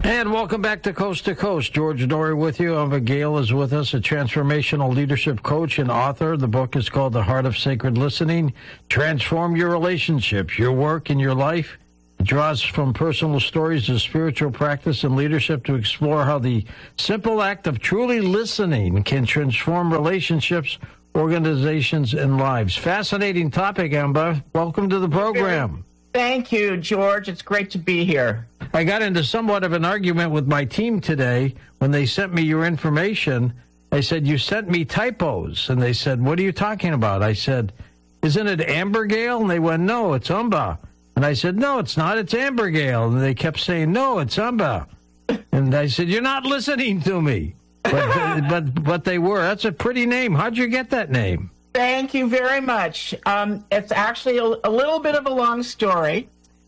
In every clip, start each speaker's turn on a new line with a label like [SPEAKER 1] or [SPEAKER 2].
[SPEAKER 1] And welcome back to Coast. George Noory with you. Ava Gale is with us, a transformational leadership coach and author. The book is called The Heart of Sacred Listening. Transform your relationships, your work, and your life. It draws from personal stories of spiritual practice and leadership to explore how the simple act of truly listening can transform relationships, organizations, and lives. Fascinating topic, Amba. Welcome to the program.
[SPEAKER 2] Thank you, George. It's great to be here.
[SPEAKER 1] I got into somewhat of an argument with my team today when they sent me your information. I said, you sent me typos. And they said, what are you talking about? I said, isn't it Ambergale? And they went, no, it's Umba. And I said, no, it's not. It's Ambergale. And they kept saying, no, it's Umba. And I said, you're not listening to me. But they were. That's a pretty name. How'd you get that name?
[SPEAKER 2] Thank you very much. It's actually a little bit of a long story.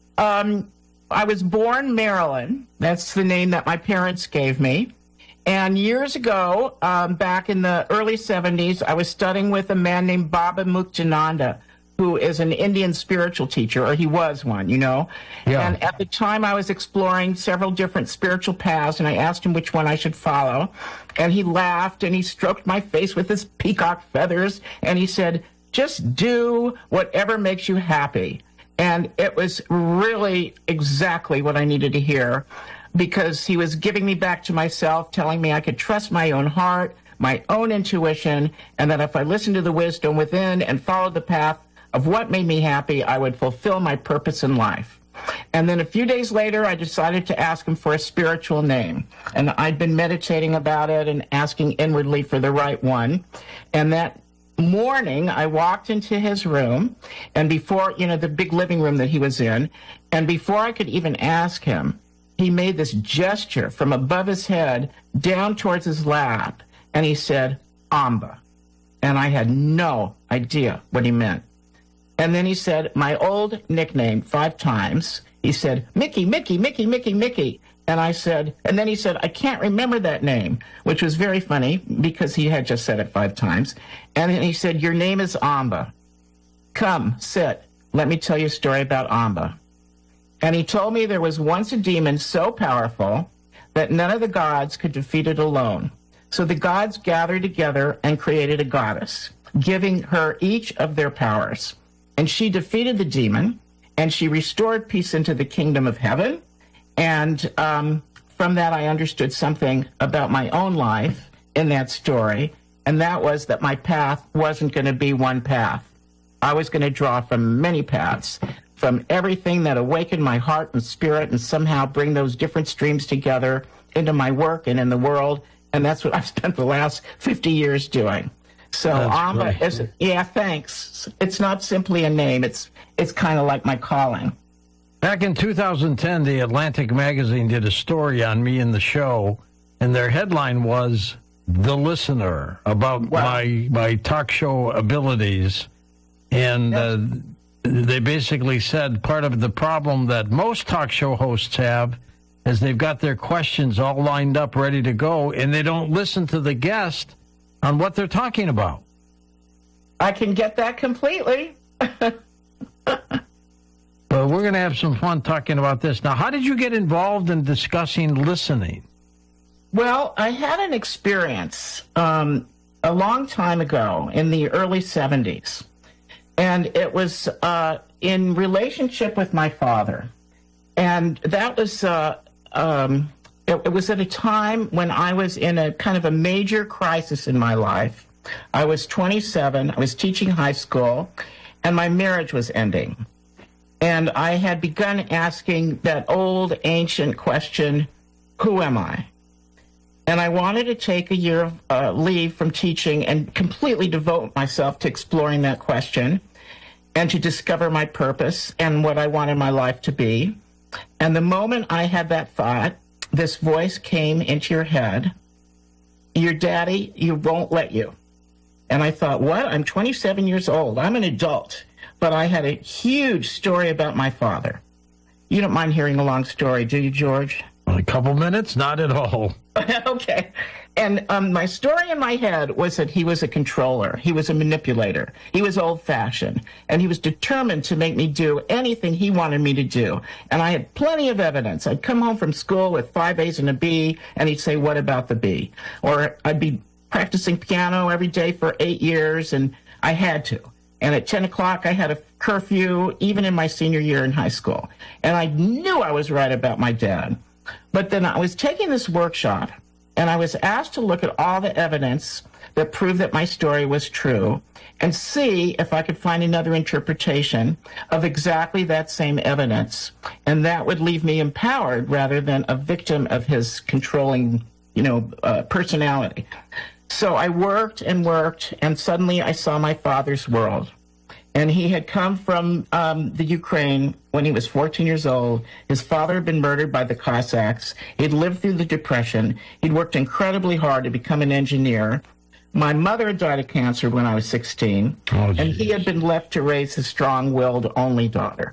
[SPEAKER 2] I was born Marilyn. That's the name that my parents gave me. And years ago, back in the early 70s, I was studying with a man named Baba Muktananda, who is an Indian spiritual teacher, or he was one, you know. Yeah. And at the time, I was exploring several different spiritual paths, and I asked him which one I should follow. And he laughed, and he stroked my face with his peacock feathers, and he said, just do whatever makes you happy. And it was really exactly what I needed to hear, because he was giving me back to myself, telling me I could trust my own heart, my own intuition, and that if I listened to the wisdom within and followed the path of what made me happy, I would fulfill my purpose in life. And then a few days later, I decided to ask him for a spiritual name. And I'd been meditating about it and asking inwardly for the right one. And that morning, I walked into his room, and before, the big living room that he was in, and before I could even ask him, he made this gesture from above his head down towards his lap, and he said, Amba. And I had no idea what he meant. And then he said my old nickname 5 times. He said, Mickey, Mickey, Mickey, Mickey, Mickey. And then he said, I can't remember that name, which was very funny because he had just said it 5 times. And then he said, your name is Amba. Come, sit. Let me tell you a story about Amba. And he told me there was once a demon so powerful that none of the gods could defeat it alone. So the gods gathered together and created a goddess, giving her each of their powers. And she defeated the demon, and she restored peace into the kingdom of heaven. And from that, I understood something about my own life in that story, and that was that my path wasn't going to be one path. I was going to draw from many paths, from everything that awakened my heart and spirit and somehow bring those different streams together into my work and in the world, and that's what I've spent the last 50 years doing. So Amba is, thanks. It's not simply a name. It's kind of like my calling.
[SPEAKER 1] Back in 2010, the Atlantic magazine did a story on me in the show, and their headline was "The Listener," about my talk show abilities. And they basically said part of the problem that most talk show hosts have is they've got their questions all lined up, ready to go, and they don't listen to the guest on what they're talking about.
[SPEAKER 2] I can get that completely.
[SPEAKER 1] Well, we're going to have some fun talking about this. Now, how did you get involved in discussing listening?
[SPEAKER 2] Well, I had an experience a long time ago in the early 70s. And it was in relationship with my father. And that was, it was at a time when I was in a kind of a major crisis in my life. I was 27, I was teaching high school, and my marriage was ending. And I had begun asking that old ancient question, who am I? And I wanted to take a year of leave from teaching and completely devote myself to exploring that question and to discover my purpose and what I wanted my life to be. And the moment I had that thought, this voice came into your head, your daddy, you won't let you. And I thought, what? I'm 27 years old. I'm an adult. But I had a huge story about my father. You don't mind hearing a long story, do you, George?
[SPEAKER 1] Oh, A couple minutes? Not at all.
[SPEAKER 2] Okay. And my story in my head was that he was a controller. He was a manipulator. He was old-fashioned. And he was determined to make me do anything he wanted me to do. And I had plenty of evidence. I'd come home from school with 5 A's and a B, and he'd say, what about the B? Or I'd be practicing piano every day for 8 years, and I had to. And at 10 o'clock, I had a curfew, even in my senior year in high school. And I knew I was right about my dad. But then I was taking this workshop, and I was asked to look at all the evidence that proved that my story was true and see if I could find another interpretation of exactly that same evidence. And that would leave me empowered rather than a victim of his controlling, personality. So I worked, and suddenly I saw my father's world. And he had come from the Ukraine when he was 14 years old. His father had been murdered by the Cossacks. He'd lived through the Depression. He'd worked incredibly hard to become an engineer. My mother had died of cancer when I was 16, and he had been left to raise his strong-willed only daughter.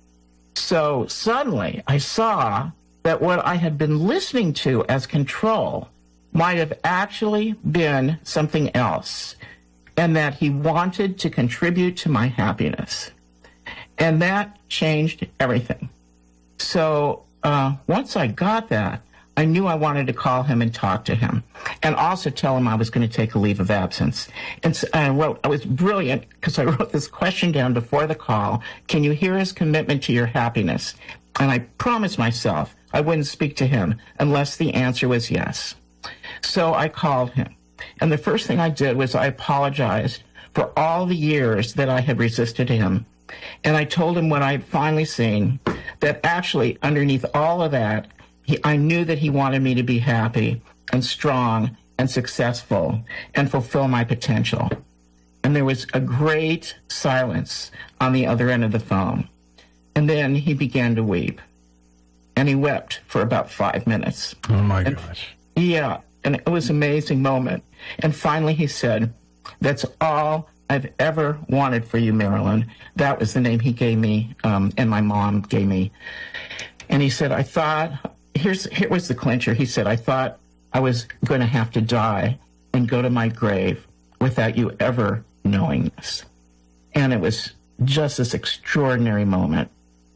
[SPEAKER 2] So suddenly I saw that what I had been listening to as control might have actually been something else, and that he wanted to contribute to my happiness. And that changed everything. So once I got that, I knew I wanted to call him and talk to him, and also tell him I was going to take a leave of absence. And so I was brilliant because I wrote this question down before the call: can you hear his commitment to your happiness? And I promised myself I wouldn't speak to him unless the answer was yes. So I called him. And the first thing I did was I apologized for all the years that I had resisted him. And I told him when I had finally seen that actually underneath all of that, I knew that he wanted me to be happy and strong and successful and fulfill my potential. And there was a great silence on the other end of the phone. And then he began to weep. And he wept for about 5 minutes.
[SPEAKER 1] Oh, my gosh.
[SPEAKER 2] Yeah, and it was an amazing moment. And finally he said, that's all I've ever wanted for you, Marilyn. That was the name he gave me, and my mom gave me. And he said, here was the clincher. He said, I thought I was going to have to die and go to my grave without you ever knowing this. And it was just this extraordinary moment.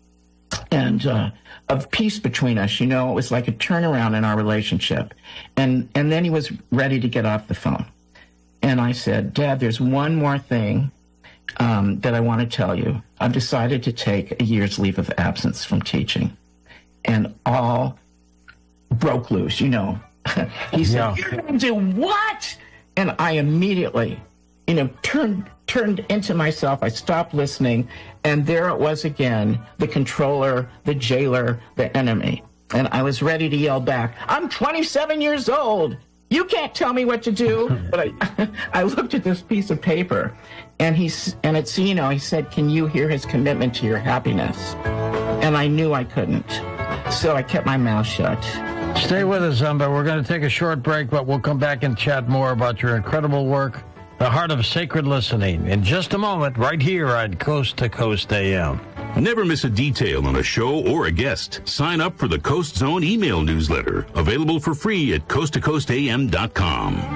[SPEAKER 2] And of peace between us, it was like a turnaround in our relationship. And then he was ready to get off the phone. And I said, Dad, there's one more thing that I want to tell you. I've decided to take a year's leave of absence from teaching. And all broke loose, He said, You're going to do what? And I immediately, turned into myself. I stopped listening, and there it was again, the controller, the jailer, the enemy. And I was ready to yell back, I'm 27 years old. You can't tell me what to do. But I looked at this piece of paper, and he said, can you hear his commitment to your happiness? And I knew I couldn't. So I kept my mouth shut.
[SPEAKER 1] Stay with us, Zumba. We're going to take a short break, but we'll come back and chat more about your incredible work, The Heart of Sacred Listening, in just a moment, right here on Coast to Coast AM.
[SPEAKER 3] Never miss a detail on a show or a guest. Sign up for the Coast Zone email newsletter, available for free at coasttocoastam.com.